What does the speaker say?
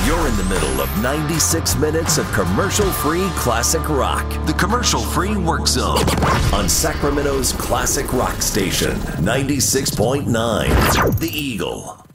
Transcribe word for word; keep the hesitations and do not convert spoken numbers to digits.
You're in the middle of ninety-six minutes of commercial-free classic rock. The Commercial-Free Work Zone on Sacramento's classic rock station, ninety-six point nine, The Eagle.